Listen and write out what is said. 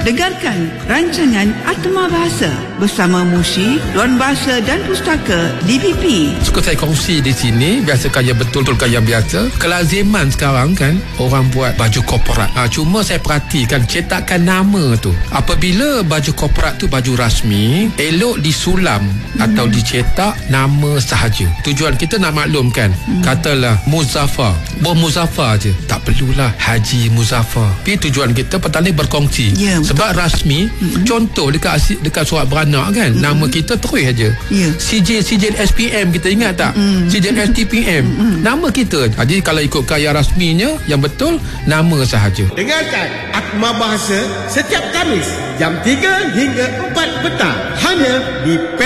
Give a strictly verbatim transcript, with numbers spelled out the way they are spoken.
Dengarkan rancangan Atma Bahasa bersama Mushi, Ruan Bahasa dan Pustaka D B P. Suka saya kongsi di sini, biasa kaya betul-betul kaya biasa. Kelaziman sekarang kan orang buat baju korporat. Ha, cuma saya perhatikan cetakan nama tu. Apabila baju korporat tu baju rasmi, elok disulam hmm. atau dicetak nama sahaja. Tujuan kita nak maklumkan, hmm. katalah Muzaffar, Bom Muzaffar je. Tak perlulah Haji Muzaffar. Tapi tujuan kita petani berkongsi. Yeah, sebab rasmi, hmm. contoh dekat dekat surat beranak kan, hmm. nama kita terus aja. Yeah. Sijil Sijil S P M kita ingat tak? Hmm. Sijil S T P M. Hmm. Nama kita. Jadi kalau ikut kaya rasminya yang betul nama sahaja. Dengarkan Atma Bahasa setiap Khamis jam tiga hingga empat petang hanya di